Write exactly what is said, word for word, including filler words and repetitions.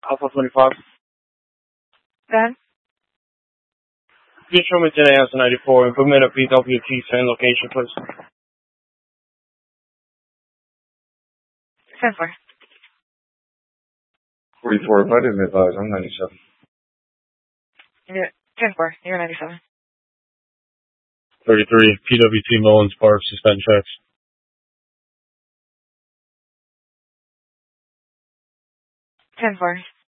Alpha twenty-five. Then? Just show me ten A S ninety-four and put me at a P W T same location, please. ten four. forty-four, if I didn't advise, I'm ninety-seven. You're ten four. You're ninety-seven. thirty-three, P W T Mullins Park, suspend checks. ten four.